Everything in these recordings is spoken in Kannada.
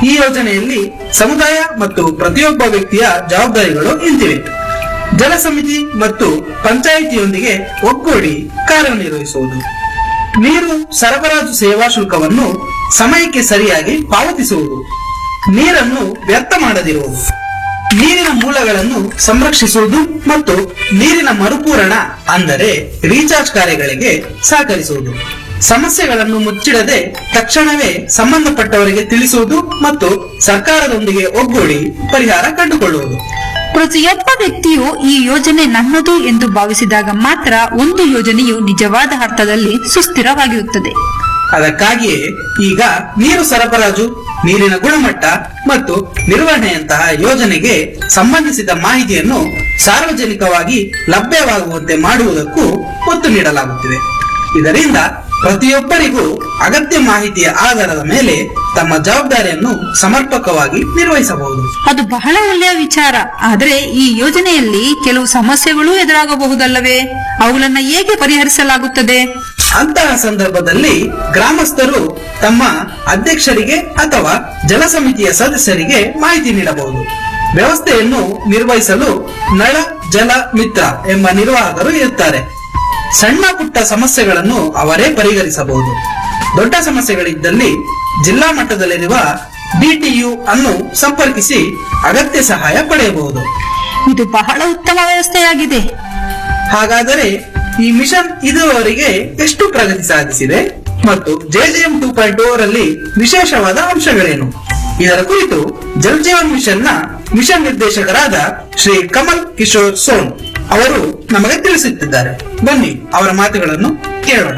ಈ ಯೋಜನೆಯಲ್ಲಿ ಸಮುದಾಯ ಮತ್ತು ಪ್ರತಿಯೊಬ್ಬ ವ್ಯಕ್ತಿಯ ಜವಾಬ್ದಾರಿಗಳು ಇಂತಿವೆ. ಜಲ ಸಮಿತಿ ಮತ್ತು ಪಂಚಾಯಿತಿಯೊಂದಿಗೆ ಒಗ್ಗೂಡಿ ಕಾರ್ಯನಿರ್ವಹಿಸುವುದು, ನೀರು ಸರಬರಾಜು ಸೇವಾ ಶುಲ್ಕವನ್ನು ಸಮಯಕ್ಕೆ ಸರಿಯಾಗಿ ಪಾವತಿಸುವುದು, ನೀರನ್ನು ವ್ಯರ್ಥ ಮಾಡದಿರುವುದು, ನೀರಿನ ಮೂಲಗಳನ್ನು ಸಂರಕ್ಷಿಸುವುದು ಮತ್ತು ನೀರಿನ ಮರುಪೂರಣ ಅಂದರೆ ರೀಚಾರ್ಜ್ ಕಾರ್ಯಗಳಿಗೆ ಸಹಕರಿಸುವುದು, ಸಮಸ್ಯೆಗಳನ್ನು ಮುಚ್ಚಿಡದೆ ತಕ್ಷಣವೇ ಸಂಬಂಧಪಟ್ಟವರಿಗೆ ತಿಳಿಸುವುದು ಮತ್ತು ಸರ್ಕಾರದೊಂದಿಗೆ ಒಗ್ಗೂಡಿ ಪರಿಹಾರ ಕಂಡುಕೊಳ್ಳುವುದು. ಪ್ರತಿಯೊಬ್ಬ ವ್ಯಕ್ತಿಯು ಈ ಯೋಜನೆ ನನ್ನದು ಎಂದು ಭಾವಿಸಿದಾಗ ಮಾತ್ರ ಒಂದು ಯೋಜನೆಯು ನಿಜವಾದ ಅರ್ಥದಲ್ಲಿ ಸುಸ್ಥಿರವಾಗಿರುತ್ತದೆ. ಅದಕ್ಕಾಗಿಯೇ ಈಗ ನೀರು ಸರಬರಾಜು, ನೀರಿನ ಗುಣಮಟ್ಟ ಮತ್ತು ನಿರ್ವಹಣೆಯಂತಹ ಯೋಜನೆಗೆ ಸಂಬಂಧಿಸಿದ ಮಾಹಿತಿಯನ್ನು ಸಾರ್ವಜನಿಕವಾಗಿ ಲಭ್ಯವಾಗುವಂತೆ ಮಾಡುವುದಕ್ಕೂ ಒತ್ತು ನೀಡಲಾಗುತ್ತಿದೆ. ಇದರಿಂದ ಪ್ರತಿಯೊಬ್ಬರಿಗೂ ಅಗತ್ಯ ಮಾಹಿತಿಯ ಆಧಾರದ ಮೇಲೆ ತಮ್ಮ ಜವಾಬ್ದಾರಿಯನ್ನು ಸಮರ್ಪಕವಾಗಿ ನಿರ್ವಹಿಸಬಹುದು. ಅದು ಬಹಳ ಒಳ್ಳೆಯ ವಿಚಾರ. ಆದರೆ ಈ ಯೋಜನೆಯಲ್ಲಿ ಕೆಲವು ಸಮಸ್ಯೆಗಳು ಎದುರಾಗಬಹುದಲ್ಲವೇ? ಅವುಗಳನ್ನು ಹೇಗೆ ಪರಿಹರಿಸಲಾಗುತ್ತದೆ? ಅಂತಹ ಸಂದರ್ಭದಲ್ಲಿ ಗ್ರಾಮಸ್ಥರು ತಮ್ಮ ಅಧ್ಯಕ್ಷರಿಗೆ ಅಥವಾ ಜಲ ಸಮಿತಿಯ ಸದಸ್ಯರಿಗೆ ಮಾಹಿತಿ ನೀಡಬಹುದು. ವ್ಯವಸ್ಥೆಯನ್ನು ನಿರ್ವಹಿಸಲು ನಳ ಜಲ ಮಿತ್ರ ಎಂಬ ನಿರ್ವಾಹಕರು ಇರುತ್ತಾರೆ. ಸಣ್ಣ ಪುಟ್ಟ ಸಮಸ್ಯೆಗಳನ್ನು ಅವರೇ ಪರಿಹರಿಸಬಹುದು. ದೊಡ್ಡ ಸಮಸ್ಯೆಗಳಿದ್ದಲ್ಲಿ ಜಿಲ್ಲಾ ಮಟ್ಟದಲ್ಲಿರುವ DTU ಅನ್ನು ಸಂಪರ್ಕಿಸಿ ಅಗತ್ಯ ಸಹಾಯ ಪಡೆಯಬಹುದು. ಇದು ಬಹಳ ಉತ್ತಮ ವ್ಯವಸ್ಥೆಯಾಗಿದೆ. ಹಾಗಾದರೆ ಈ ಮಿಷನ್ ಇದುವರೆಗೆ ಎಷ್ಟು ಪ್ರಗತಿ ಸಾಧಿಸಿದೆ ಮತ್ತು JJM 2.0 ರಲ್ಲಿ ವಿಶೇಷವಾದ ಅಂಶಗಳೇನು? ಇದರ ಕುರಿತು ಜಲ್ ಜೀವನ್ ಮಿಷನ್ ನ ಮಿಷನ್ ನಿರ್ದೇಶಕರಾದ ಶ್ರೀ ಕಮಲ್ ಕಿಶೋರ್ ಸೋನ್ ಅವರು ನಮಗೆ ತಿಳಿಸುತ್ತಿದ್ದಾರೆ. ಬನ್ನಿ ಅವರ ಮಾತುಗಳನ್ನು ಕೇಳೋಣ.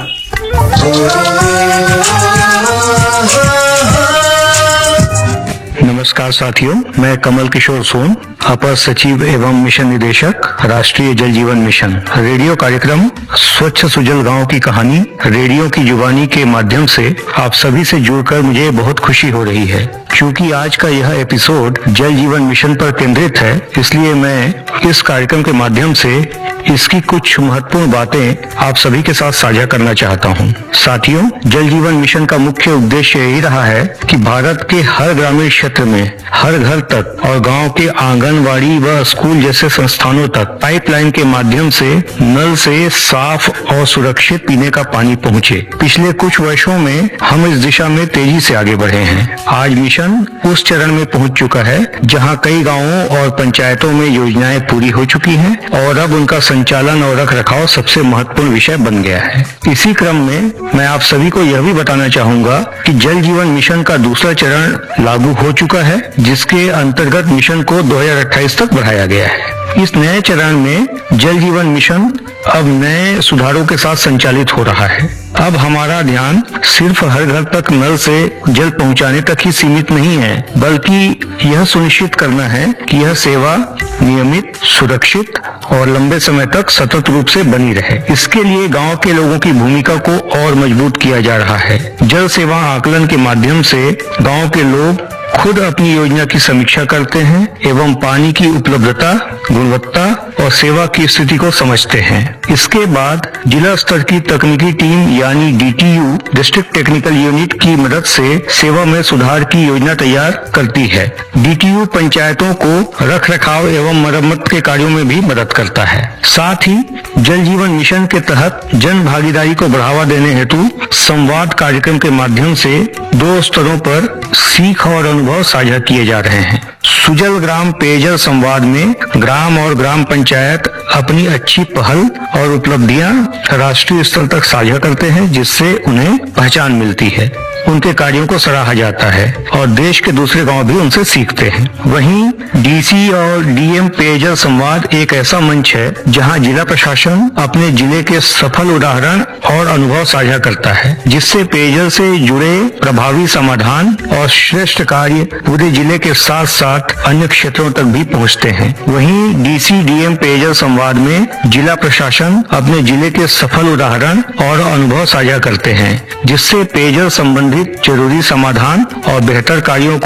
नमस्कार साथियों, मैं कमल किशोर सोन, अपर सचिव एवं मिशन निदेशक, राष्ट्रीय जल जीवन मिशन। रेडियो कार्यक्रम स्वच्छ सुजल गांव की कहानी रेडियो की जुबानी के माध्यम से आप सभी से जुड़कर मुझे बहुत खुशी हो रही है। क्योंकि आज का यह एपिसोड जल जीवन मिशन पर केंद्रित है, इसलिए मैं इस कार्यक्रम के माध्यम से इसकी कुछ महत्वपूर्ण बातें आप सभी के साथ साझा करना चाहता हूं। साथियों, जल जीवन मिशन का मुख्य उद्देश्य यही रहा है कि भारत के हर ग्रामीण क्षेत्र में हर घर तक और गांव के आंगनवाड़ी व स्कूल जैसे संस्थानों तक पाइपलाइन के माध्यम से नल से साफ और सुरक्षित पीने का पानी पहुंचे। पिछले कुछ वर्षों में हम इस दिशा में तेजी से आगे बढ़े हैं। आज मिशन उस चरण में पहुंच चुका है जहां कई गांवों और पंचायतों में योजनाएं पूरी हो चुकी हैं और अब उनका संचालन और रख रखाव सबसे महत्वपूर्ण विषय बन गया है। इसी क्रम में मैं आप सभी को यह भी बताना चाहूंगा कि जल जीवन मिशन का दूसरा चरण लागू हो चुका है, जिसके अंतर्गत मिशन को 2028 तक बढ़ाया गया है। इस नए चरण में जल जीवन मिशन अब नए सुधारों के साथ संचालित हो रहा है। अब हमारा ध्यान सिर्फ हर घर तक नल से जल पहुंचाने तक ही सीमित नहीं है, बल्कि यह सुनिश्चित करना है कि यह सेवा नियमित, सुरक्षित और लंबे समय तक सतत रूप से बनी रहे। इसके लिए गांव के लोगों की भूमिका को और मजबूत किया जा रहा है। जल सेवा आकलन के माध्यम से गांव के लोग खुद अपनी योजना की समीक्षा करते हैं एवं पानी की उपलब्धता, गुणवत्ता और सेवा की स्थिति को समझते हैं। इसके बाद जिला स्तर की तकनीकी टीम यानी DTU डिस्ट्रिक्ट टेक्निकल यूनिट की मदद से सेवा में सुधार की योजना तैयार करती है। DTU पंचायतों को रख रखाव एवं मरम्मत के कार्यों में भी मदद करता है। साथ ही जल जीवन मिशन के तहत जन भागीदारी को बढ़ावा देने हेतु संवाद कार्यक्रम के माध्यम से 2 स्तरों पर सीख और अनुभव साझा किए जा रहे हैं। सुजल ग्राम पेयजल संवाद में ग्राम और ग्राम पंचायत अपनी अच्छी पहल और उपलब्धियां राष्ट्रीय स्तर तक साझा करते हैं, जिससे उन्हें पहचान मिलती है, उनके कार्यों को सराहा जाता है और देश के दूसरे गांव भी उनसे सीखते हैं। वहीं DC और DM पेयजल संवाद एक ऐसा मंच है जहां जिला प्रशासन अपने जिले के सफल उदाहरण और अनुभव साझा करता है, जिससे पेयजल से जुड़े प्रभावी समाधान और श्रेष्ठ कार्य पूरे जिले के साथ साथ अन्य क्षेत्रों तक भी पहुंचते हैं। वहीं DC-DM पेयजल संवाद में जिला प्रशासन अपने जिले के सफल उदाहरण और अनुभव साझा करते हैं, जिससे पेयजल संबंधित जरूरी समाधान और बेहतर कार्यों को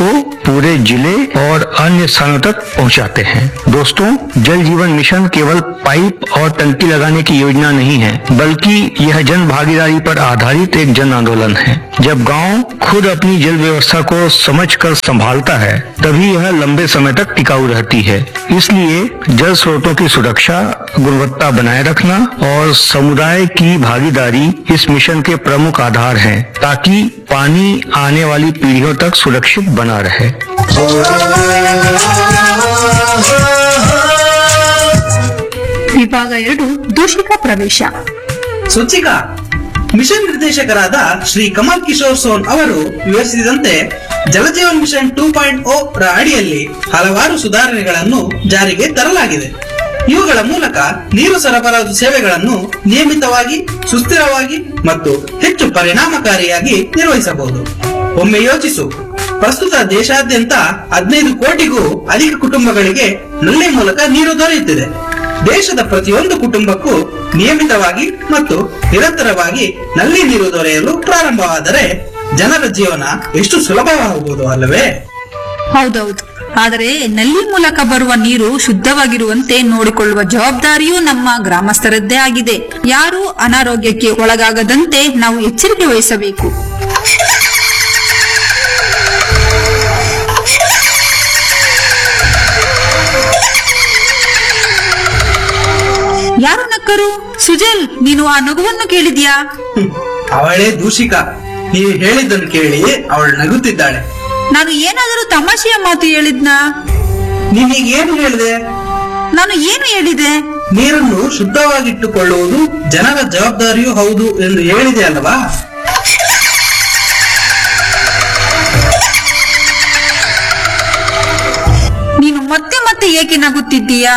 पूरे जिले और अन्य स्थानों तक पहुंचाते हैं। दोस्तों, जल जीवन मिशन केवल पाइप और टंकी लगाने की योजना नहीं है, बल्कि यह जन भागीदारी पर आधारित एक जन आंदोलन है। जब गांव खुद अपनी जल व्यवस्था को समझकर संभालता है, तभी यह लंबे समय तक टिकाऊ रहती है। इसलिए जल स्रोतों की सुरक्षा, गुणवत्ता बनाए रखना और समुदाय की भागीदारी इस मिशन के प्रमुख आधार हैं, ताकि पानी आने वाली पीढ़ियों तक सुरक्षित बना रहे। ವಿಭಾಗ 2 ದೂಷಿತ ಪ್ರವೇಶ. ಸ್ವಚ್ಛಿಕಾ ಮಿಷನ್ ನಿರ್ದೇಶಕರಾದ ಶ್ರೀ ಕಮಲ್ ಕಿಶೋರ್ ಸೋನ್ ಅವರು ವಿವರಿಸಿದಂತೆ ಜಲಜೀವನ್ ಮಿಷನ್ 2.0 ರ ಅಡಿಯಲ್ಲಿ ಹಲವಾರು ಸುಧಾರಣೆಗಳನ್ನು ಜಾರಿಗೆ ತರಲಾಗಿದೆ. ಇವುಗಳ ಮೂಲಕ ನೀರು ಸರಬರಾಜು ಸೇವೆಗಳನ್ನು ನಿಯಮಿತವಾಗಿ, ಸುಸ್ಥಿರವಾಗಿ ಮತ್ತು ಹೆಚ್ಚು ಪರಿಣಾಮಕಾರಿಯಾಗಿ ನಿರ್ವಹಿಸಬಹುದು. ಒಮ್ಮೆ ಯೋಚಿಸು, ಪ್ರಸ್ತುತ ದೇಶಾದ್ಯಂತ 15 ಕೋಟಿಗೂ ಅಧಿಕ ಕುಟುಂಬಗಳಿಗೆ ನಲ್ಲಿ ಮೂಲಕ ನೀರು ದೊರೆಯುತ್ತಿದೆ. ದೇಶದ ಪ್ರತಿಯೊಂದು ಕುಟುಂಬಕ್ಕೂ ನಿಯಮಿತವಾಗಿ ಮತ್ತು ನಿರಂತರವಾಗಿ ನಲ್ಲಿ ನೀರು ದೊರೆಯಲು ಪ್ರಾರಂಭವಾದರೆ ಜನರ ಜೀವನ ಎಷ್ಟು ಸುಲಭವಾಗಬಹುದು ಅಲ್ಲವೇ? ಹೌದೌದು. ಆದರೆ ನಲ್ಲಿ ಮೂಲಕ ಬರುವ ನೀರು ಶುದ್ಧವಾಗಿರುವಂತೆ ನೋಡಿಕೊಳ್ಳುವ ಜವಾಬ್ದಾರಿಯೂ ನಮ್ಮ ಗ್ರಾಮಸ್ಥರದ್ದೇ ಆಗಿದೆ. ಯಾರೂ ಅನಾರೋಗ್ಯಕ್ಕೆ ಒಳಗಾಗದಂತೆ ನಾವು ಎಚ್ಚರಿಕೆ ವಹಿಸಬೇಕು. ಯಾರು ನಕ್ಕರು? ಸುಜಲ್, ನೀನು ಆ ನಗುವನ್ನು ಕೇಳಿದ್ಯಾ? ಅವಳೇ ದೂಷಿಕಾ. ನೀವು ಹೇಳಿದ್ದನ್ನು ಕೇಳಿ ಅವಳು ನಗುತ್ತಿದ್ದಾಳೆ. ನಾನು ಏನಾದರೂ ತಮಾಷೆಯ ಮಾತು ಹೇಳಿದ್ನಾ? ನೀನೀಗೇನು ಹೇಳಿದೆ? ನಾನು ಏನು ಹೇಳಿದೆ? ನೀರನ್ನು ಶುದ್ಧವಾಗಿಟ್ಟುಕೊಳ್ಳುವುದು ಜನರ ಜವಾಬ್ದಾರಿಯೂ ಹೌದು ಎಂದು ಹೇಳಿದೆ ಅಲ್ಲವಾ? ನೀನು ಮತ್ತೆ ಮತ್ತೆ ಏಕೆ ನಗುತ್ತಿದ್ದೀಯಾ?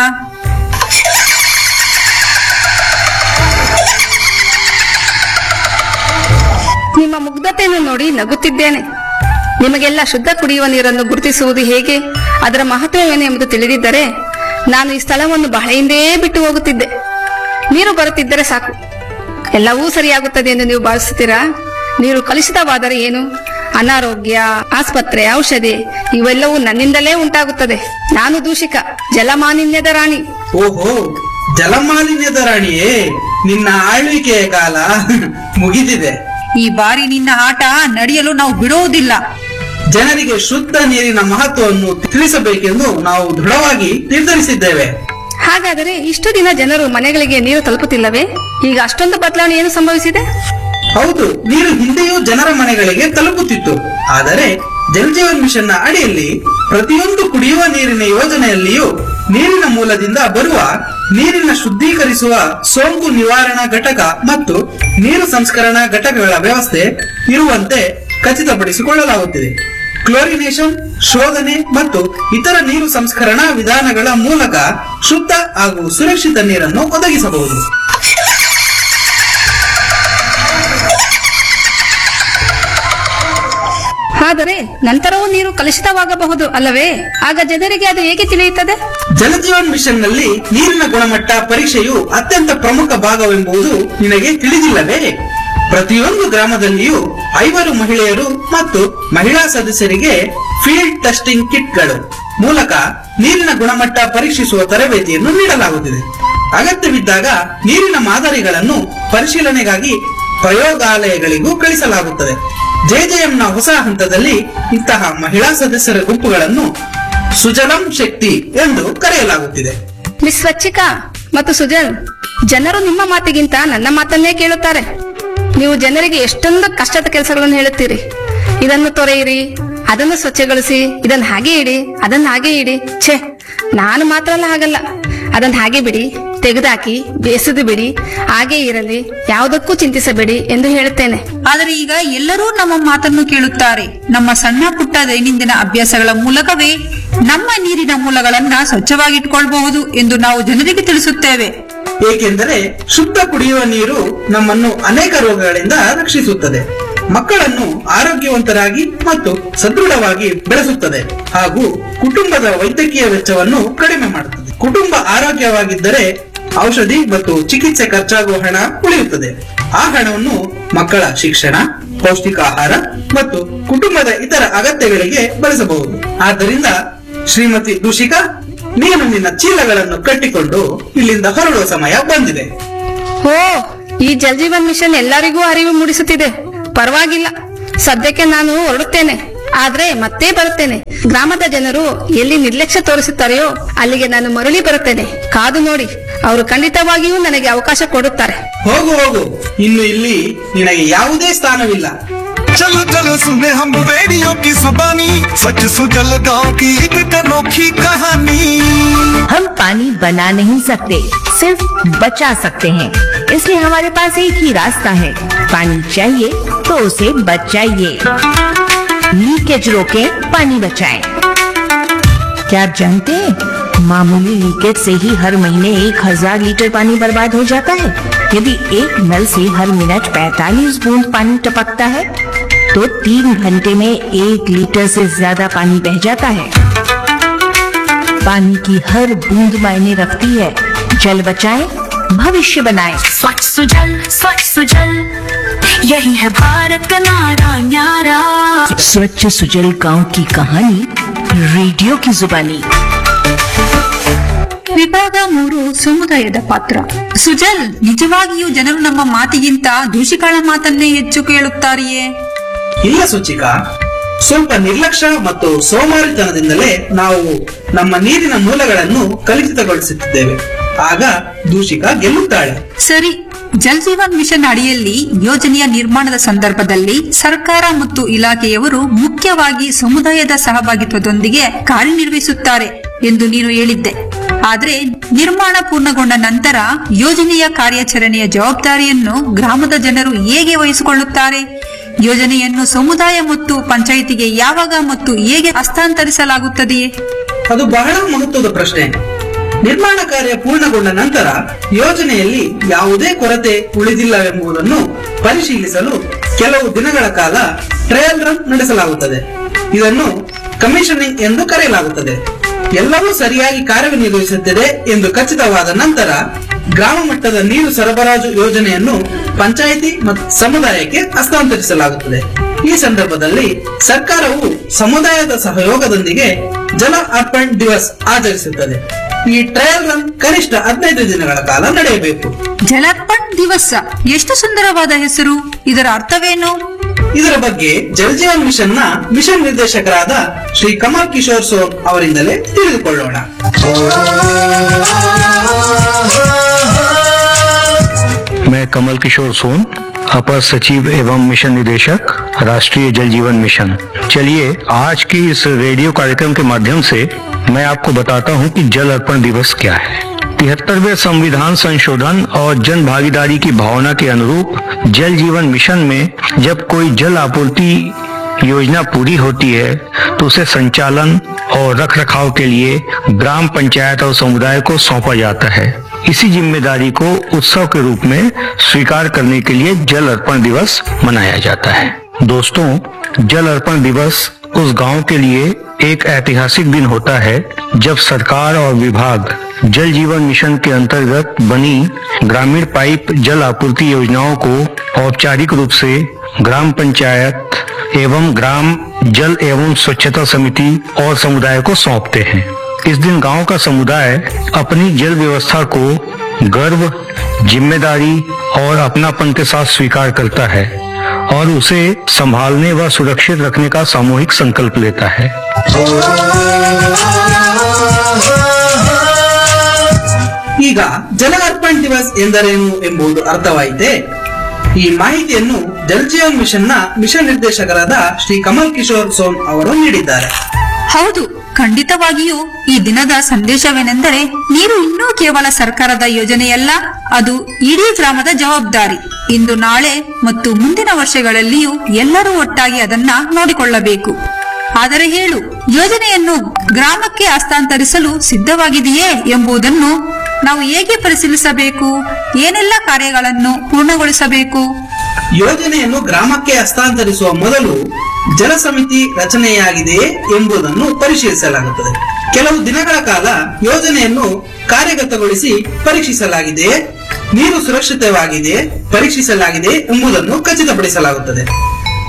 ನಿಮ್ಮ ಮುಗ್ಧತೆಯನ್ನು ನೋಡಿ ನಗುತ್ತಿದ್ದೇನೆ. ನಿಮಗೆಲ್ಲ ಶುದ್ಧ ಕುಡಿಯುವ ನೀರನ್ನು ಗುರುತಿಸುವುದು ಹೇಗೆ, ಅದರ ಮಹತ್ವವೇನು ಎಂಬುದು ತಿಳಿದಿದ್ದರೆ ನಾನು ಈ ಸ್ಥಳವನ್ನು ಬಹಳ ಹಿಂದೆ ಬಿಟ್ಟು ಹೋಗುತ್ತಿದ್ದೆ. ನೀರು ಬರುತ್ತಿದ್ದರೆ ಸಾಕು, ಎಲ್ಲವೂ ಸರಿಯಾಗುತ್ತದೆ ಎಂದು ನೀವು ಭಾವಿಸುತ್ತೀರಾ? ನೀರು ಕಲುಷಿತವಾದರೆ ಏನು? ಅನಾರೋಗ್ಯ, ಆಸ್ಪತ್ರೆ, ಔಷಧಿ ಇವೆಲ್ಲವೂ ನನ್ನಿಂದಲೇ ಉಂಟಾಗುತ್ತದೆ. ನಾನು ದೂಷಿಕ, ಜಲಮಾಲಿನ್ಯದ ರಾಣಿ. ಓಹೋ, ಜಲಮಾಲಿನ್ಯದ ರಾಣಿಯೇ, ನಿನ್ನ ಆಳ್ವಿಕೆಯ ಕಾಲ ಮುಗಿದಿದೆ. ಈ ಬಾರಿ ನಿನ್ನ ಆಟ ನಡೆಯಲು ನಾವು ಬಿಡುವುದಿಲ್ಲ. ಜನರಿಗೆ ಶುದ್ಧ ನೀರಿನ ಮಹತ್ವವನ್ನು ತಿಳಿಸಬೇಕೆಂದು ನಾವು ದೃಢವಾಗಿ ನಿರ್ಧರಿಸಿದ್ದೇವೆ. ಹಾಗಾದರೆ ಇಷ್ಟು ದಿನ ಜನರು ಮನೆಗಳಿಗೆ ನೀರು ತಲುಪುತ್ತಿಲ್ಲವೇ? ಈಗ ಅಷ್ಟೊಂದು ಬದಲಾವಣೆ ಏನು ಸಂಭವಿಸಿದೆ? ಹೌದು, ನೀರು ಹಿಂದೆಯೂ ಜನರ ಮನೆಗಳಿಗೆ ತಲುಪುತ್ತಿತ್ತು. ಆದರೆ ಜಲ್ ಜೀವನ್ ಮಿಷನ್ ನ ಅಡಿಯಲ್ಲಿ ಪ್ರತಿಯೊಂದು ಕುಡಿಯುವ ನೀರಿನ ಯೋಜನೆಯಲ್ಲಿಯೂ ನೀರಿನ ಮೂಲದಿಂದ ಬರುವ ನೀರಿನ ಶುದ್ಧೀಕರಿಸುವ ಸೋಂಕು ನಿವಾರಣಾ ಘಟಕ ಮತ್ತು ನೀರು ಸಂಸ್ಕರಣಾ ಘಟಕಗಳ ವ್ಯವಸ್ಥೆ ಇರುವಂತೆ ಖಚಿತಪಡಿಸಿಕೊಳ್ಳಲಾಗುತ್ತಿದೆ. ಕ್ಲೋರಿನೇಷನ್, ಶೋಧನೆ ಮತ್ತು ಇತರ ನೀರು ಸಂಸ್ಕರಣಾ ವಿಧಾನಗಳ ಮೂಲಕ ಶುದ್ಧ ಹಾಗೂ ಸುರಕ್ಷಿತ ನೀರನ್ನು ಒದಗಿಸಬಹುದು. ಆದರೆ ನಂತರವೂ ನೀರು ಕಲುಷಿತವಾಗಬಹುದು ಅಲ್ಲವೇ? ಆಗ ಜನರಿಗೆ ಅದು ಹೇಗೆ ತಿಳಿಯುತ್ತದೆ? ಜಲಜೀವನ್ ಮಿಷನ್ ನಲ್ಲಿ ನೀರಿನ ಗುಣಮಟ್ಟ ಪರೀಕ್ಷೆಯು ಅತ್ಯಂತ ಪ್ರಮುಖ ಭಾಗವೆಂಬುದು ನಿನಗೆ ತಿಳಿದಿಲ್ಲವೇ? ಪ್ರತಿಯೊಂದು ಗ್ರಾಮದಲ್ಲಿಯೂ 5 ಮಹಿಳೆಯರು ಮತ್ತು ಮಹಿಳಾ ಸದಸ್ಯರಿಗೆ ಫೀಲ್ಡ್ ಟೆಸ್ಟಿಂಗ್ ಕಿಟ್ಗಳು ಮೂಲಕ ನೀರಿನ ಗುಣಮಟ್ಟ ಪರೀಕ್ಷಿಸುವ ತರಬೇತಿಯನ್ನು ನೀಡಲಾಗುತ್ತಿದೆ. ಅಗತ್ಯವಿದ್ದಾಗ ನೀರಿನ ಮಾದರಿಗಳನ್ನು ಪರಿಶೀಲನೆಗಾಗಿ ಪ್ರಯೋಗಾಲಯಗಳಿಗೂ ಕಳಿಸಲಾಗುತ್ತದೆ. ಜೆಜೆಎಂನ ಹೊಸ ಹಂತದಲ್ಲಿ ಇಂತಹ ಮಹಿಳಾ ಸದಸ್ಯರ ಗುಂಪುಗಳನ್ನು ಸುಜಲಂ ಶಕ್ತಿ ಎಂದು ಕರೆಯಲಾಗುತ್ತಿದೆ. ಮಿಸ್ ಸ್ವಚ್ಛಿಕಾ ಮತ್ತು ಸುಜಲ್, ಜನರು ನಿಮ್ಮ ಮಾತಿಗಿಂತ ನನ್ನ ಮಾತನ್ನೇ ಕೇಳುತ್ತಾರೆ. ನೀವು ಜನರಿಗೆ ಎಷ್ಟೊಂದು ಕಷ್ಟದ ಕೆಲಸಗಳನ್ನು ಹೇಳುತ್ತೀರಿ. ಇದನ್ನು ತೊರೆಯಿರಿ, ಅದನ್ನು ಸ್ವಚ್ಛಗೊಳಿಸಿ, ಇದನ್ನು ಹಾಗೆ ಇಡಿ, ಅದನ್ನು ಹಾಗೆ ಇಡಿ. ಛೇ, ನಾನು ಮಾತ್ರ ಅಲ್ಲ ಹಾಗಲ್ಲ. ಅದನ್ನು ಹಾಗೆ ಬಿಡಿ, ತೆಗೆದಾಕಿ, ಬೇಯಿಸುದು ಬಿಡಿ, ಹಾಗೆ ಇರಲಿ, ಯಾವುದಕ್ಕೂ ಚಿಂತಿಸಬೇಡಿ ಎಂದು ಹೇಳುತ್ತೇನೆ. ಆದರೆ ಈಗ ಎಲ್ಲರೂ ನಮ್ಮ ಮಾತನ್ನು ಕೇಳುತ್ತಾರೆ. ನಮ್ಮ ಸಣ್ಣ ಪುಟ್ಟ ದೈನಂದಿನ ಅಭ್ಯಾಸಗಳ ಮೂಲಕವೇ ನಮ್ಮ ನೀರಿನ ಮೂಲಗಳನ್ನ ಸ್ವಚ್ಛವಾಗಿಟ್ಕೊಳ್ಬಹುದು ಎಂದು ನಾವು ಜನರಿಗೆ ತಿಳಿಸುತ್ತೇವೆ. ಏಕೆಂದರೆ ಶುದ್ಧ ಕುಡಿಯುವ ನೀರು ನಮ್ಮನ್ನು ಅನೇಕ ರೋಗಗಳಿಂದ ರಕ್ಷಿಸುತ್ತದೆ, ಮಕ್ಕಳನ್ನು ಆರೋಗ್ಯವಂತರಾಗಿ ಮತ್ತು ಸದೃಢವಾಗಿ ಬೆಳೆಸುತ್ತದೆ ಹಾಗೂ ಕುಟುಂಬದ ವೈದ್ಯಕೀಯ ವೆಚ್ಚವನ್ನು ಕಡಿಮೆ ಮಾಡುತ್ತದೆ. ಕುಟುಂಬ ಆರೋಗ್ಯವಾಗಿದ್ದರೆ ಔಷಧಿ ಮತ್ತು ಚಿಕಿತ್ಸೆ ಖರ್ಚಾಗುವ ಹಣ ಉಳಿಯುತ್ತದೆ. ಆ ಹಣವನ್ನು ಮಕ್ಕಳ ಶಿಕ್ಷಣ, ಪೌಷ್ಟಿಕ ಆಹಾರ ಮತ್ತು ಕುಟುಂಬದ ಇತರ ಅಗತ್ಯಗಳಿಗೆ ಬಳಸಬಹುದು. ಆದ್ದರಿಂದ ಶ್ರೀಮತಿ ದುಷಿಕಾ, ನೀನು ನಿನ್ನ ಚೀಲಗಳನ್ನು ಕಟ್ಟಿಕೊಂಡು ಇಲ್ಲಿಂದ ಹೊರಡುವ ಸಮಯ ಬಂದಿದೆ. ಓ, ಈ ಜಲ್ ಜೀವನ್ ಮಿಷನ್ ಎಲ್ಲರಿಗೂ ಅರಿವು ಮೂಡಿಸುತ್ತಿದೆ. ಪರವಾಗಿಲ್ಲ, ಸದ್ಯಕ್ಕೆ ನಾನು ಹೊರಡುತ್ತೇನೆ. ಆದ್ರೆ ಮತ್ತೆ ಬರುತ್ತೇನೆ. ಗ್ರಾಮದ ಜನರು ಎಲ್ಲಿ ನಿರ್ಲಕ್ಷ್ಯ ತೋರಿಸುತ್ತಾರೆಯೋ ಅಲ್ಲಿಗೆ ನಾನು ಮರಳಿ ಬರುತ್ತೇನೆ. ಕಾದು ನೋಡಿ, ಅವರು ಖಂಡಿತವಾಗಿಯೂ ನನಗೆ ಅವಕಾಶ ಕೊಡುತ್ತಾರೆ. ಹೋಗು ಹೋಗು, ಇನ್ನು ಇಲ್ಲಿ ನಿನಗೆ ಯಾವುದೇ ಸ್ಥಾನವಿಲ್ಲ. चलो चलो सुने हम रेडियो की जुबानी, सच सुजल गाँव की एक अनोखी कहानी। हम पानी बना नहीं सकते, सिर्फ बचा सकते हैं। इसलिए हमारे पास एक ही रास्ता है, पानी चाहिए तो उसे बचाइए। लीकेज रोके, पानी बचाएं। क्या आप जानते हैं, मामूली लीकेज से ही हर महीने 1000 लीटर पानी बर्बाद हो जाता है। यदि एक नल से हर मिनट 45 बूंद पानी टपकता है तो 3 घंटे में 1 लीटर से ज्यादा पानी बह जाता है। पानी की हर बूंद मायने रखती है। जल बचाएं, भविष्य बनाएं। स्वच्छ सुजल, यही है भारत का नारा न्यारा। स्वच्छ सुजल गांव की कहानी, रेडियो की जुबानी। ವಿಭಾಗ 3 ಸಮುದಾಯದ ಪಾತ್ರ. ಸುಜಲ್, ನಿಜವಾಗಿಯೂ ಜನರು ನಮ್ಮ ಮಾತಿಗಿಂತ ದೂಷಿಗಳ ಮಾತನ್ನೇ ಹೆಚ್ಚು ಕೇಳುತ್ತಾರೆಯೇ? ಇಲ್ಲ ಸುಚಿಕಾ, ಸ್ವಲ್ಪ ನಿರ್ಲಕ್ಷ್ಯ ಮತ್ತು ಸೋಮಾರಿತನದಿಂದಲೇ ನಾವು ನಮ್ಮ ನೀರಿನ ಮೂಲಗಳನ್ನು ಕಲುಷಿತಗೊಳಿಸುತ್ತಿದ್ದೇವೆ. ಆಗ ದೂಷಿಕ ಗೆಲ್ಲುತ್ತಾಳೆ. ಸರಿ, ಜಲ್ ಜೀವನ್ ಮಿಷನ್ ಅಡಿಯಲ್ಲಿ ಯೋಜನೆಯ ನಿರ್ಮಾಣದ ಸಂದರ್ಭದಲ್ಲಿ ಸರ್ಕಾರ ಮತ್ತು ಇಲಾಖೆಯವರು ಮುಖ್ಯವಾಗಿ ಸಮುದಾಯದ ಸಹಭಾಗಿತ್ವದೊಂದಿಗೆ ಕಾರ್ಯನಿರ್ವಹಿಸುತ್ತಾರೆ ಎಂದು ನೀನು ಹೇಳಿದ್ದೆ. ಆದ್ರೆ ನಿರ್ಮಾಣ ಪೂರ್ಣಗೊಂಡ ನಂತರ ಯೋಜನೆಯ ಕಾರ್ಯಾಚರಣೆಯ ಜವಾಬ್ದಾರಿಯನ್ನು ಗ್ರಾಮದ ಜನರು ಹೇಗೆ ವಹಿಸಿಕೊಳ್ಳುತ್ತಾರೆ? ಯೋಜನೆಯನ್ನು ಸಮುದಾಯ ಮತ್ತು ಪಂಚಾಯಿತಿಗೆ ಯಾವಾಗ ಮತ್ತು ಹೇಗೆ ಹಸ್ತಾಂತರಿಸಲಾಗುತ್ತದೆಯೇ? ಅದು ಬಹಳ ಮಹತ್ವದ ಪ್ರಶ್ನೆ. ನಿರ್ಮಾಣ ಕಾರ್ಯ ಪೂರ್ಣಗೊಂಡ ನಂತರ ಯೋಜನೆಯಲ್ಲಿ ಯಾವುದೇ ಕೊರತೆ ಉಳಿದಿಲ್ಲವೆಂಬುದನ್ನು ಪರಿಶೀಲಿಸಲು ಕೆಲವು ದಿನಗಳ ಕಾಲ ಟ್ರಯಲ್ ರನ್ ನಡೆಸಲಾಗುತ್ತದೆ. ಇದನ್ನು ಕಮಿಷನಿಂಗ್ ಎಂದು ಕರೆಯಲಾಗುತ್ತದೆ. ಎಲ್ಲವೂ ಸರಿಯಾಗಿ ಕಾರ್ಯನಿರ್ವಹಿಸುತ್ತಿದೆ ಎಂದು ಖಚಿತವಾದ ನಂತರ ಗ್ರಾಮ ಮಟ್ಟದ ನೀರು ಸರಬರಾಜು ಯೋಜನೆಯನ್ನು ಪಂಚಾಯಿತಿ ಮತ್ತು ಸಮುದಾಯಕ್ಕೆ ಹಸ್ತಾಂತರಿಸಲಾಗುತ್ತದೆ. ಈ ಸಂದರ್ಭದಲ್ಲಿ ಸರ್ಕಾರವು ಸಮುದಾಯದ ಸಹಯೋಗದೊಂದಿಗೆ ಜಲ ಅರ್ಪಣ್ ದಿವಸ್ ಆಚರಿಸುತ್ತದೆ. ಈ ಟ್ರಯಲ್ ರನ್ ಕನಿಷ್ಠ 15 ದಿನಗಳ ಕಾಲ ನಡೆಯಬೇಕು. ಜಲಾರ್ಪಣ್ ದಿವಸ, ಎಷ್ಟು ಸುಂದರವಾದ ಹೆಸರು. ಇದರ ಅರ್ಥವೇನು? ಇದರ ಬಗ್ಗೆ ಜಲ್ ಜೀವನ್ ಮಿಷನ್ ನ ಮಿಷನ್ ನಿರ್ದೇಶಕರಾದ ಶ್ರೀ ಕಮಲ್ ಕಿಶೋರ್ ಸೋನ್ ಅವರಿಂದಲೇ ತಿಳಿದುಕೊಳ್ಳೋಣ. मैं कमल किशोर सोन, अपर सचिव एवं मिशन निदेशक, राष्ट्रीय जल जीवन मिशन। चलिए, आज के इस रेडियो कार्यक्रम के माध्यम से मैं आपको बताता हूं कि जल अर्पण दिवस क्या है। 73वें संविधान संशोधन और जन भागीदारी की भावना के अनुरूप जल जीवन मिशन में जब कोई जल आपूर्ति योजना पूरी होती है तो उसे संचालन और रख रखाव के लिए ग्राम पंचायत और समुदाय को सौंपा जाता है। इसी जिम्मेदारी को उत्सव के रूप में स्वीकार करने के लिए जल अर्पण दिवस मनाया जाता है। दोस्तों, जल अर्पण दिवस उस गांव के लिए एक ऐतिहासिक दिन होता है जब सरकार और विभाग जल जीवन मिशन के अंतर्गत बनी ग्रामीण पाइप जल आपूर्ति योजनाओं को औपचारिक रूप से ग्राम पंचायत एवं ग्राम जल एवं स्वच्छता समिति और समुदाय को सौंपते हैं। इस दिन गांव का समुदाय अपनी जल व्यवस्था को गर्व, जिम्मेदारी और अपनापन के साथ स्वीकार करता है और उसे संभालने व सुरक्षित रखने का सामूहिक संकल्प लेता है। ಈಗ ಜಲ ಅರ್ಪಣ್ ದಿವಸ್ ಎಂದರೇನು ಎಂಬುದು ಅರ್ಥವಾಯಿತೆ. ಈ ಮಾಹಿತಿಯನ್ನು ಜಲ್ ಜೀವನ್ ಮಿಷನ್ ನ ಮಿಷನ್ ನಿರ್ದೇಶಕರಾದ ಶ್ರೀ ಕಮಲ್ ಕಿಶೋರ್ ಸೋನ್ ಅವರು ನೀಡಿದ್ದಾರೆ. ಹೌದು, ಖಂಡಿತವಾಗಿಯೂ ಈ ದಿನದ ಸಂದೇಶವೇನೆಂದರೆ ನೀರು ಇನ್ನೂ ಕೇವಲ ಸರ್ಕಾರದ ಯೋಜನೆಯಲ್ಲ, ಅದು ಇಡೀ ಗ್ರಾಮದ ಜವಾಬ್ದಾರಿ. ಇಂದು, ನಾಳೆ ಮತ್ತು ಮುಂದಿನ ವರ್ಷಗಳಲ್ಲಿಯೂ ಎಲ್ಲರೂ ಒಟ್ಟಾಗಿ ಅದನ್ನ ನೋಡಿಕೊಳ್ಳಬೇಕು. ಆದರೆ ಹೇಳು, ಯೋಜನೆಯನ್ನು ಗ್ರಾಮಕ್ಕೆ ಹಸ್ತಾಂತರಿಸಲು ಸಿದ್ಧವಾಗಿದೆಯೇ ಎಂಬುದನ್ನು ನಾವು ಹೇಗೆ ಪರಿಶೀಲಿಸಬೇಕು? ಏನೆಲ್ಲ ಕಾರ್ಯಗಳನ್ನು ಪೂರ್ಣಗೊಳಿಸಬೇಕು? ಯೋಜನೆಯನ್ನು ಗ್ರಾಮಕ್ಕೆ ಹಸ್ತಾಂತರಿಸುವ ಮೊದಲು ಜಲ ಸಮಿತಿ ರಚನೆಯಾಗಿದೆಯೇ ಎಂಬುದನ್ನು ಪರಿಶೀಲಿಸಲಾಗುತ್ತದೆ. ಕೆಲವು ದಿನಗಳ ಕಾಲ ಯೋಜನೆಯನ್ನು ಕಾರ್ಯಗತಗೊಳಿಸಿ ಪರೀಕ್ಷಿಸಲಾಗಿದೆಯೇ, ನೀರು ಸುರಕ್ಷಿತವಾಗಿದೆಯೇ ಪರೀಕ್ಷಿಸಲಾಗಿದೆ ಎಂಬುದನ್ನು ಖಚಿತಪಡಿಸಲಾಗುತ್ತದೆ.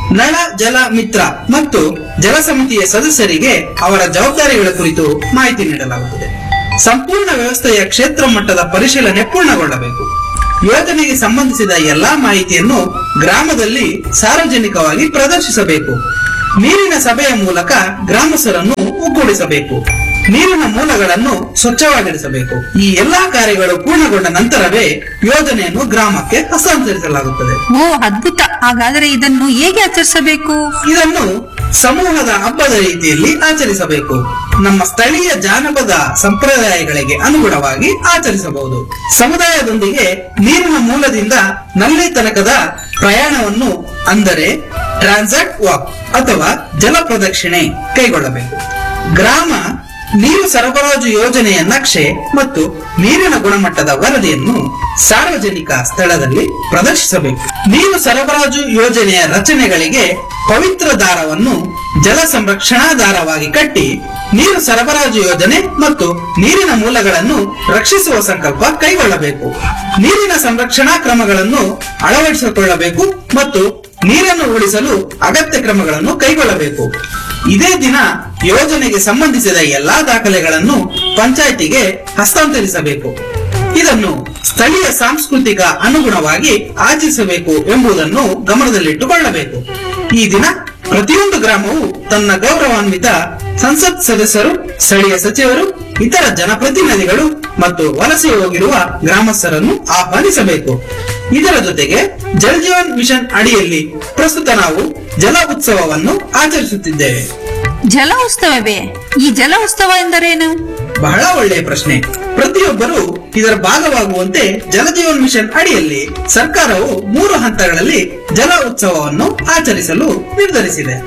ನಳ ಜಲ ಮಿತ್ರ ಮತ್ತು ಜಲ ಸಮಿತಿಯ ಸದಸ್ಯರಿಗೆ ಅವರ ಜವಾಬ್ದಾರಿಗಳ ಕುರಿತು ಮಾಹಿತಿ ನೀಡಲಾಗುತ್ತದೆ. ಸಂಪೂರ್ಣ ವ್ಯವಸ್ಥೆಯ ಕ್ಷೇತ್ರ ಮಟ್ಟದ ಪರಿಶೀಲನೆ ಪೂರ್ಣಗೊಳ್ಳಬೇಕು. ಯೋಜನೆಗೆ ಸಂಬಂಧಿಸಿದ ಎಲ್ಲಾ ಮಾಹಿತಿಯನ್ನು ಗ್ರಾಮದಲ್ಲಿ ಸಾರ್ವಜನಿಕವಾಗಿ ಪ್ರದರ್ಶಿಸಬೇಕು. ನೀರಿನ ಸಭೆಯ ಮೂಲಕ ಗ್ರಾಮಸ್ಥರನ್ನು ಒಗ್ಗೂಡಿಸಬೇಕು. ನೀರಿನ ಮೂಲಗಳನ್ನು ಸ್ವಚ್ಛವಾಗಿರಿಸಬೇಕು. ಈ ಎಲ್ಲಾ ಕಾರ್ಯಗಳು ಪೂರ್ಣಗೊಂಡ ನಂತರವೇ ಯೋಜನೆಯನ್ನು ಗ್ರಾಮಕ್ಕೆ ಹಸ್ತಾಂತರಿಸಲಾಗುತ್ತದೆ. ಓ ಅದ್ಭುತ. ಹಾಗಾದರೆ ಇದನ್ನು ಹೇಗೆ ಆಚರಿಸಬೇಕು? ಇದನ್ನು ಸಮೂಹದ ಹಬ್ಬದ ರೀತಿಯಲ್ಲಿ ಆಚರಿಸಬೇಕು. ನಮ್ಮ ಸ್ಥಳೀಯ ಜಾನಪದ ಸಂಪ್ರದಾಯಗಳಿಗೆ ಅನುಗುಣವಾಗಿ ಆಚರಿಸಬಹುದು. ಸಮುದಾಯದೊಂದಿಗೆ ನೀರಿನ ಮೂಲದಿಂದ ನಲ್ಲಿ ತನಕದ ಪ್ರಯಾಣವನ್ನು, ಅಂದರೆ ಟ್ರಾನ್ಸಾಕ್ಟ್ ವಾಕ್ ಅಥವಾ ಜಲ ಪ್ರದಕ್ಷಿಣೆ ಕೈಗೊಳ್ಳಬೇಕು. ಗ್ರಾಮ ನೀರು ಸರಬರಾಜು ಯೋಜನೆಯ ನಕ್ಷೆ ಮತ್ತು ನೀರಿನ ಗುಣಮಟ್ಟದ ವರದಿಯನ್ನು ಸಾರ್ವಜನಿಕ ಸ್ಥಳದಲ್ಲಿ ಪ್ರದರ್ಶಿಸಬೇಕು. ನೀರು ಸರಬರಾಜು ಯೋಜನೆಯ ರಚನೆಗಳಿಗೆ ಪವಿತ್ರ ದಾರವನ್ನು ಜಲ ಸಂರಕ್ಷಣಾ ದಾರವಾಗಿ ಕಟ್ಟಿ ನೀರು ಸರಬರಾಜು ಯೋಜನೆ ಮತ್ತು ನೀರಿನ ಮೂಲಗಳನ್ನು ರಕ್ಷಿಸುವ ಸಂಕಲ್ಪ ಕೈಗೊಳ್ಳಬೇಕು. ನೀರಿನ ಸಂರಕ್ಷಣಾ ಕ್ರಮಗಳನ್ನು ಅಳವಡಿಸಿಕೊಳ್ಳಬೇಕು ಮತ್ತು ನೀರನ್ನು ಉಳಿಸಲು ಅಗತ್ಯ ಕ್ರಮಗಳನ್ನು ಕೈಗೊಳ್ಳಬೇಕು. ಇದೇ ದಿನ ಯೋಜನೆಗೆ ಸಂಬಂಧಿಸಿದ ಎಲ್ಲಾ ದಾಖಲೆಗಳನ್ನು ಪಂಚಾಯಿತಿಗೆ ಹಸ್ತಾಂತರಿಸಬೇಕು. ಇದನ್ನು ಸ್ಥಳೀಯ ಸಾಂಸ್ಕೃತಿಕ ಅನುಗುಣವಾಗಿ ಆಚರಿಸಬೇಕು ಎಂಬುದನ್ನು ಗಮನದಲ್ಲಿಟ್ಟುಕೊಳ್ಳಬೇಕು. ಈ ದಿನ ಪ್ರತಿಯೊಂದು ಗ್ರಾಮವು ತನ್ನ ಗೌರವಾನ್ವಿತ ಸಂಸತ್ ಸದಸ್ಯರು, ಸ್ಥಳೀಯ ಸಚಿವರು, ಇತರ ಜನಪ್ರತಿನಿಧಿಗಳು ಮತ್ತು ವಲಸೆ ಹೋಗಿರುವ ಗ್ರಾಮಸ್ಥರನ್ನು ಆಹ್ವಾನಿಸಬೇಕು. ಇದರ ಜೊತೆಗೆ ಜಲ್ ಜೀವನ್ ಮಿಷನ್ ಅಡಿಯಲ್ಲಿ ಪ್ರಸ್ತುತ ನಾವು ಜಲ ಉತ್ಸವವನ್ನು ಆಚರಿಸುತ್ತಿದ್ದೇವೆ. ಜಲ ಉತ್ಸವವೇ? ಈ ಜಲ ಉತ್ಸವ ಎಂದರೇನು? ಬಹಳ ಒಳ್ಳೆಯ ಪ್ರಶ್ನೆ. ಪ್ರತಿಯೊಬ್ಬರು ಇದರ ಭಾಗವಾಗುವಂತೆ ಜಲ ಜೀವನ್ ಮಿಷನ್ ಅಡಿಯಲ್ಲಿ ಸರ್ಕಾರವು 3 ಹಂತಗಳಲ್ಲಿ ಜಲ ಉತ್ಸವವನ್ನು ಆಚರಿಸಲು ನಿರ್ಧರಿಸಿದೆ.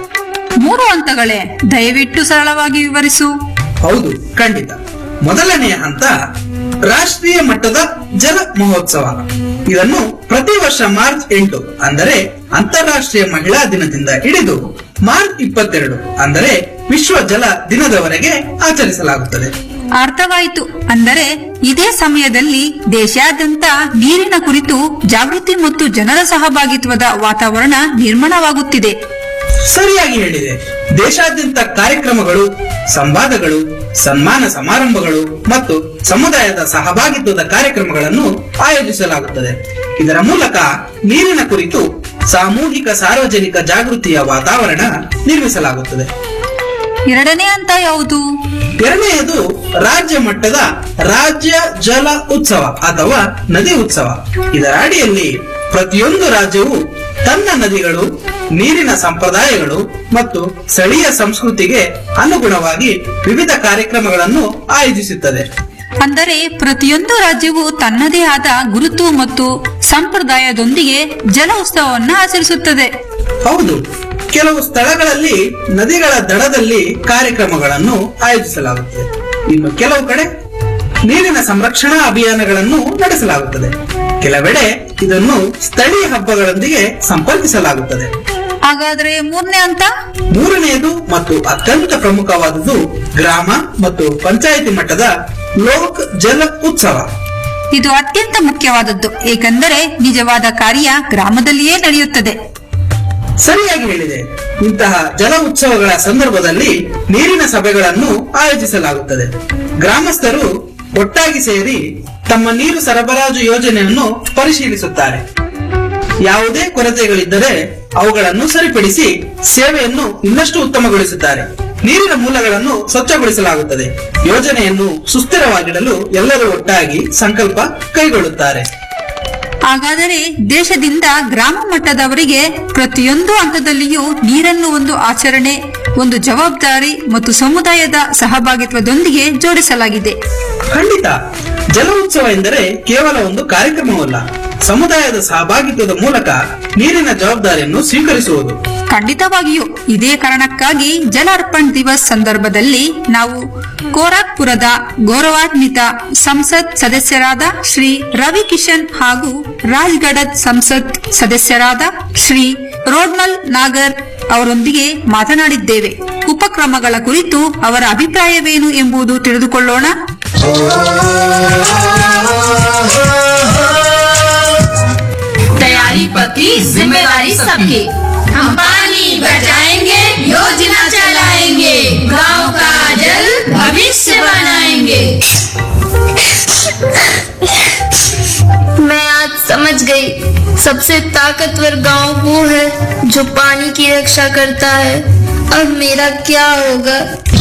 3 ಹಂತಗಳೇ? ದಯವಿಟ್ಟು ಸರಳವಾಗಿ ವಿವರಿಸು. ಹೌದು, ಖಂಡಿತ. ಮೊದಲನೆಯ ಹಂತ ರಾಷ್ಟ್ರೀಯ ಮಟ್ಟದ ಜಲ ಮಹೋತ್ಸವ. ಇದನ್ನು ಪ್ರತಿ ವರ್ಷ ಮಾರ್ಚ್ 8 ಅಂದರೆ ಅಂತಾರಾಷ್ಟ್ರೀಯ ಮಹಿಳಾ ದಿನದಿಂದ ಹಿಡಿದು ಮಾರ್ಚ್ 22 ಅಂದರೆ ವಿಶ್ವ ಜಲ ದಿನದವರೆಗೆ ಆಚರಿಸಲಾಗುತ್ತದೆ. ಅರ್ಥವಾಯಿತು. ಅಂದರೆ ಇದೇ ಸಮಯದಲ್ಲಿ ದೇಶಾದ್ಯಂತ ನೀರಿನ ಕುರಿತು ಜಾಗೃತಿ ಮತ್ತು ಜನರ ಸಹಭಾಗಿತ್ವದ ವಾತಾವರಣ ನಿರ್ಮಾಣವಾಗುತ್ತಿದೆ. ಸರಿಯಾಗಿ ಹೇಳಿದೆ. ದೇಶಾದ್ಯಂತ ಕಾರ್ಯಕ್ರಮಗಳು, ಸಂವಾದಗಳು, ಸನ್ಮಾನ ಸಮಾರಂಭಗಳು ಮತ್ತು ಸಮುದಾಯದ ಸಹಭಾಗಿತ್ವದ ಕಾರ್ಯಕ್ರಮಗಳನ್ನು ಆಯೋಜಿಸಲಾಗುತ್ತದೆ. ಇದರ ಮೂಲಕ ನೀರಿನ ಕುರಿತು ಸಾಮೂಹಿಕ ಸಾರ್ವಜನಿಕ ಜಾಗೃತಿಯ ವಾತಾವರಣ ನಿರ್ಮಿಸಲಾಗುತ್ತದೆ. 2ನೇ ಹಂತ ಯಾವುದು? ಎರಡನೆಯದು ರಾಜ್ಯ ಮಟ್ಟದ ರಾಜ್ಯ ಜಲ ಉತ್ಸವ ಅಥವಾ ನದಿ ಉತ್ಸವ. ಇದರ ಅಡಿಯಲ್ಲಿ ಪ್ರತಿಯೊಂದು ರಾಜ್ಯವು ತನ್ನ ನದಿಗಳು, ನೀರಿನ ಸಂಪ್ರದಾಯಗಳು ಮತ್ತು ಸ್ಥಳೀಯ ಸಂಸ್ಕೃತಿಗೆ ಅನುಗುಣವಾಗಿ ವಿವಿಧ ಕಾರ್ಯಕ್ರಮಗಳನ್ನು ಆಯೋಜಿಸುತ್ತದೆ. ಅಂದರೆ ಪ್ರತಿಯೊಂದು ರಾಜ್ಯವು ತನ್ನದೇ ಆದ ಗುರುತು ಮತ್ತು ಸಂಪ್ರದಾಯದೊಂದಿಗೆ ಜಲ ಉತ್ಸವವನ್ನು ಆಚರಿಸುತ್ತದೆ. ಹೌದು, ಕೆಲವು ಸ್ಥಳಗಳಲ್ಲಿ ನದಿಗಳ ದಡದಲ್ಲಿ ಕಾರ್ಯಕ್ರಮಗಳನ್ನು ಆಯೋಜಿಸಲಾಗುತ್ತದೆ. ಇನ್ನು ಕೆಲವು ಕಡೆ ನೀರಿನ ಸಂರಕ್ಷಣಾ ಅಭಿಯಾನಗಳನ್ನು ನಡೆಸಲಾಗುತ್ತದೆ. ಕೆಲವೆಡೆ ಇದನ್ನು ಸ್ಥಳೀಯ ಹಬ್ಬಗಳೊಂದಿಗೆ ಸಂಪರ್ಕಿಸಲಾಗುತ್ತದೆ. ಹಾಗಾದ್ರೆ 3ನೇ ಹಂತ? ಮೂರನೆಯದು ಮತ್ತು ಅತ್ಯಂತ ಪ್ರಮುಖವಾದದ್ದು ಗ್ರಾಮ ಮತ್ತು ಪಂಚಾಯಿತಿ ಮಟ್ಟದ ಲೋಕ್ ಜಲ ಉತ್ಸವ. ಇದು ಅತ್ಯಂತ ಮುಖ್ಯವಾದದ್ದು, ಏಕೆಂದರೆ ನಿಜವಾದ ಕಾರ್ಯ ಗ್ರಾಮದಲ್ಲಿಯೇ ನಡೆಯುತ್ತದೆ. ಸರಿಯಾಗಿ ಹೇಳಿದೆ. ಇಂತಹ ಜಲ ಉತ್ಸವಗಳ ಸಂದರ್ಭದಲ್ಲಿ ನೀರಿನ ಸಭೆಗಳನ್ನು ಆಯೋಜಿಸಲಾಗುತ್ತದೆ. ಗ್ರಾಮಸ್ಥರು ಒಟ್ಟಾಗಿ ಸೇರಿ ತಮ್ಮ ನೀರು ಸರಬರಾಜು ಯೋಜನೆಯನ್ನು ಪರಿಶೀಲಿಸುತ್ತಾರೆ. ಯಾವುದೇ ಕೊರತೆಗಳಿದ್ದರೆ ಅವುಗಳನ್ನು ಸರಿಪಡಿಸಿ ಸೇವೆಯನ್ನು ಇನ್ನಷ್ಟು ಉತ್ತಮಗೊಳಿಸುತ್ತಾರೆ. ನೀರಿನ ಮೂಲಗಳನ್ನು ಸ್ವಚ್ಛಗೊಳಿಸಲಾಗುತ್ತದೆ. ಯೋಜನೆಯನ್ನು ಸುಸ್ಥಿರವಾಗಿಡಲು ಎಲ್ಲರೂ ಒಟ್ಟಾಗಿ ಸಂಕಲ್ಪ ಕೈಗೊಳ್ಳುತ್ತಾರೆ. ಹಾಗಾದರೆ ದೇಶದಿಂದ ಗ್ರಾಮ ಮಟ್ಟದವರೆಗೆ ಪ್ರತಿಯೊಂದು ಹಂತದಲ್ಲಿಯೂ ನೀರನ್ನು ಒಂದು ಆಚರಣೆ, ಒಂದು ಜವಾಬ್ದಾರಿ ಮತ್ತು ಸಮುದಾಯದ ಸಹಭಾಗಿತ್ವದೊಂದಿಗೆ ಜೋಡಿಸಲಾಗಿದೆ. ಖಂಡಿತ. ಜಲ ಉತ್ಸವ ಎಂದರೆ ಕೇವಲ ಒಂದು ಕಾರ್ಯಕ್ರಮವಲ್ಲ, ಸಮುದಾಯದ ಸಹಭಾಗಿತ್ವದ ಮೂಲಕ ನೀರಿನ ಜವಾಬ್ದಾರಿಯನ್ನು ಸ್ವೀಕರಿಸುವುದು. ಖಂಡಿತವಾಗಿಯೂ. ಇದೇ ಕಾರಣಕ್ಕಾಗಿ ಜಲ ಅರ್ಪಣ್ ದಿವಸ್ ಸಂದರ್ಭದಲ್ಲಿ ನಾವು ಗೋರಖ್ಪುರದ ಗೌರವಾನ್ವಿತ ಸಂಸತ್ ಸದಸ್ಯರಾದ ಶ್ರೀ ರವಿ ಕಿಶನ್ ಹಾಗೂ ರಾಜ್ಗಢದ ಸಂಸತ್ ಸದಸ್ಯರಾದ ಶ್ರೀ ರೋಡ್ಮಲ್ ನಾಗರ್ ಅವರೊಂದಿಗೆ ಮಾತನಾಡಿದ್ದೇವೆ. ಉಪಕ್ರಮಗಳ ಕುರಿತು ಅವರ ಅಭಿಪ್ರಾಯವೇನು ಎಂಬುದು ತಿಳಿದುಕೊಳ್ಳೋಣ. तैयारी पक्की, जिम्मेदारी सबकी। हम पानी पानी बचाएंगे, योजना चलाएंगे, गांव का जल भविष्य बनाएंगे। मैं आज समझ गई, सबसे ताकतवर गांव वो है जो पानी की रक्षा करता है। अब मेरा क्या होगा?